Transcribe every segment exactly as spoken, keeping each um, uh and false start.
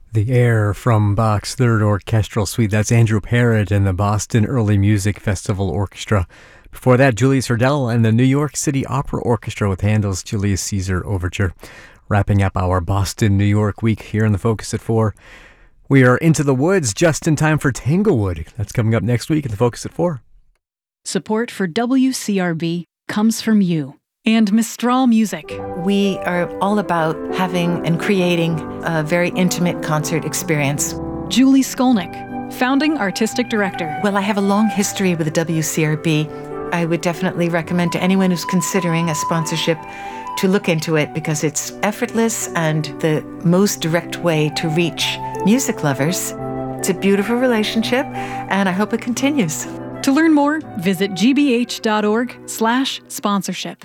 The air from Bach's Third Orchestral Suite. That's Andrew Parrott and the Boston Early Music Festival Orchestra. Before that, Julius Hurdell and the New York City Opera Orchestra with Handel's Julius Caesar Overture. Wrapping up our Boston, New York week here in the Focus at four. We are into the woods just in time for Tanglewood. That's coming up next week in the Focus at four. Support for W C R B comes from you and Mistral Music. We are all about having and creating a very intimate concert experience. Julie Skolnick, founding artistic director. Well, I have a long history with the W C R B. I would definitely recommend to anyone who's considering a sponsorship to look into it because it's effortless and the most direct way to reach music lovers. It's a beautiful relationship, and I hope it continues. To learn more, visit gbh.org slash sponsorship.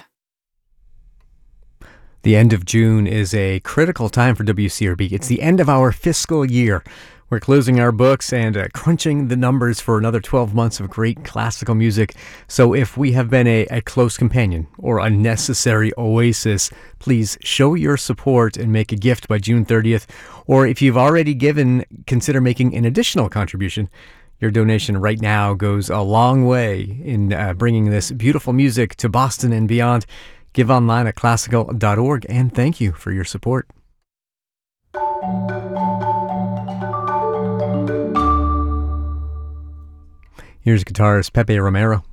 The end of June is a critical time for W C R B. It's the end of our fiscal year. We're closing our books and uh, crunching the numbers for another twelve months of great classical music. So if we have been a, a close companion or a necessary oasis, please show your support and make a gift by June thirtieth. Or if you've already given, consider making an additional contribution. Your donation right now goes a long way in uh, bringing this beautiful music to Boston and beyond. Give online at classical dot org, and thank you for your support. Here's guitarist Pepe Romero.